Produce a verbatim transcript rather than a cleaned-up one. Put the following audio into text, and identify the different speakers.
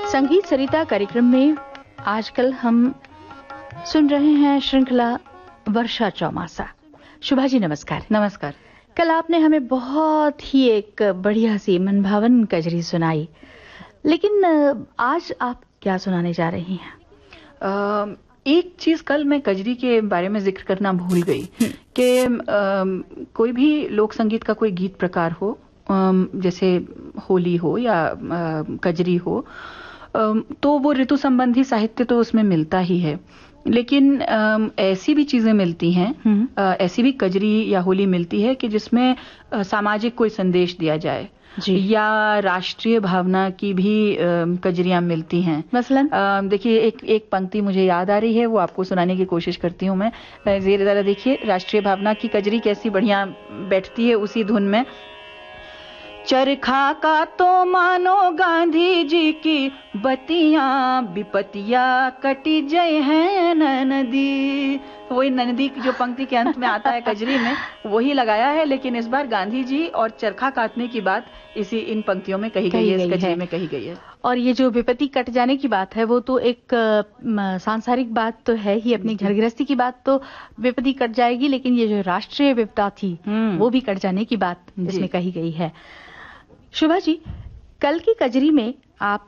Speaker 1: संगीत सरिता कार्यक्रम में आजकल हम सुन रहे हैं श्रृंखला वर्षा चौमासा। शुभा जी नमस्कार।
Speaker 2: नमस्कार।
Speaker 1: कल आपने हमें बहुत ही एक बढ़िया सी मनभावन कजरी सुनाई, लेकिन आज आप क्या सुनाने जा रही हैं?
Speaker 2: आ, एक चीज कल मैं कजरी के बारे में जिक्र करना भूल गई कि कोई भी लोक संगीत का कोई गीत प्रकार हो, जैसे होली हो या कजरी हो, तो वो ऋतु संबंधी साहित्य तो उसमें मिलता ही है, लेकिन ऐसी भी चीजें मिलती हैं, ऐसी भी कजरी या होली मिलती है कि जिसमें सामाजिक कोई संदेश दिया जाए
Speaker 1: जी। या
Speaker 2: राष्ट्रीय भावना की भी कजरियां मिलती हैं।
Speaker 1: मसलन
Speaker 2: देखिए, एक एक पंक्ति मुझे याद आ रही है, वो आपको सुनाने की कोशिश करती हूँ मैं। जरा देखिए, राष्ट्रीय भावना की कजरी कैसी बढ़िया बैठती है उसी धुन में। चरखा का तो मानो गांधी जी की बतियां, विपतिया कटी जय है नदी। तो वही नदी की जो पंक्ति के अंत में आता है कजरी में, वही लगाया है, लेकिन इस बार गांधी जी और चरखा काटने की बात इसी इन पंक्तियों में कही गई है, इस कजरी में कही गई है।
Speaker 1: और ये जो विपत्ति कट जाने की बात है, वो तो एक सांसारिक बात तो है ही, अपनी घर गृहस्थी की बात तो विपत्ति कट जाएगी, लेकिन ये जो राष्ट्रीय विपदा थी वो भी कट जाने की बात इसमें कही गई है। शुभा जी, कल की कजरी में आप